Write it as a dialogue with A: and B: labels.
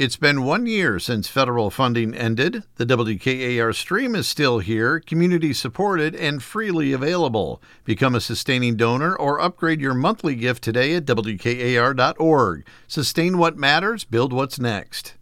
A: It's been 1 year since federal funding ended. The WKAR stream is still here, community supported, and freely available. Become a sustaining donor or upgrade your monthly gift today at WKAR.org. Sustain what matters, build what's next.